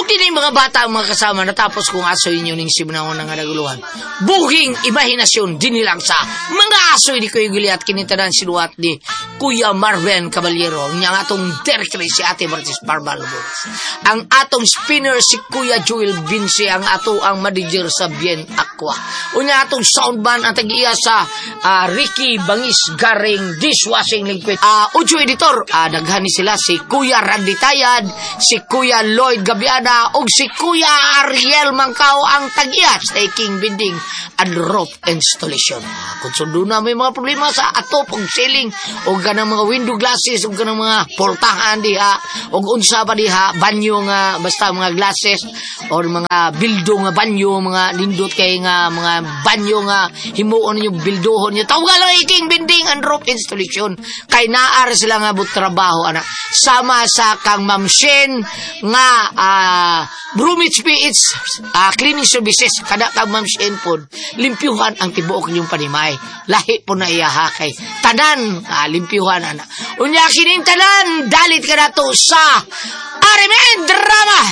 O kini mga bata mga kasama natapos kong asoy inyo ning simanahon nga naguluhan. Buhing imahinasyon din nilang sa mga asoy di Kuya Giliat kinitanan sinuwat ni Kuya Marvin Caballero. Ang atong director si Ate Martis Barbalbos. Ang atong spinner si Kuya Joel Vince. Ang ato ang manager sa Bien Aqua. Unya atong soundman ang tag-iya sa Ricky Bangis Garing Dishwashing Liquid. Audio editor, naghani sila si Kuya Randy Tayad, si Kuya Lloyd Gabiana, o si Kuya Ariel Mangkao ang tag-iya sa King Binding and Roof Installation. Kung sundo na may mga problema sa atop o ceiling, o ganang mga window glasses, o ganang mga portahan diha, o unsa pa diha, banyo nga, basta mga glasses, o mga bildo nga banyo, mga lindot kay nga, mga banyo nga, himuon nyo, bildohon nyo, tawag lang King Binding and Roof Installation, kay naar sila nga trabaho, anak. Sama sa kang Ma'am Shen nga Bromwich PH cleaning services kada kang Ma'am Shen po limpyuhan ang tibuok niyong panimay lahi po na iyaha kay tanan limpyuhan anak unya kining tanan dalit ka na to sa Arimen Drama